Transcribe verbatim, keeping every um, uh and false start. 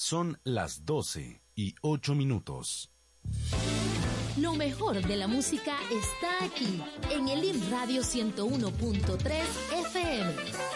Son las doce y ocho minutos. Lo mejor de la música está aquí, en el I M Radio ciento uno punto tres F M.